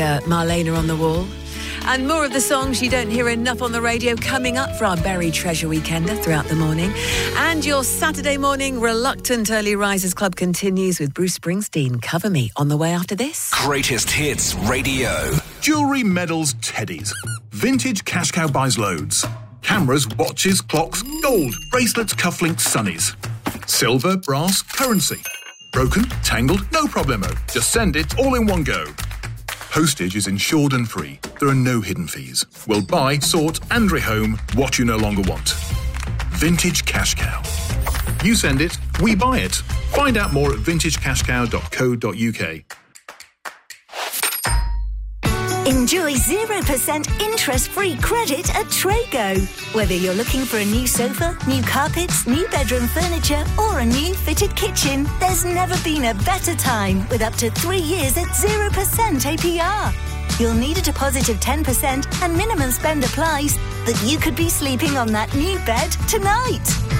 Marlena on the Wall. And more of the songs you don't hear enough on the radio coming up for our Buried Treasure Weekender throughout the morning. And your Saturday morning Reluctant Early Risers Club continues with Bruce Springsteen, Cover Me, on the way after this. Greatest Hits Radio. Jewellery, medals, teddies. Vintage Cash Cow buys loads. Cameras, watches, clocks, gold, bracelets, cufflinks, sunnies. Silver, brass, currency. Broken, tangled, no problemo. Just send it all in one go. Postage is insured and free. There are no hidden fees. We'll buy, sort and rehome what you no longer want. Vintage Cash Cow. You send it, we buy it. Find out more at vintagecashcow.co.uk. Enjoy 0% interest-free credit at Trago. Whether you're looking for a new sofa, new carpets, new bedroom furniture or a new fitted kitchen, there's never been a better time with up to 3 years at 0% APR. You'll need a deposit of 10% and minimum spend applies, but you could be sleeping on that new bed tonight.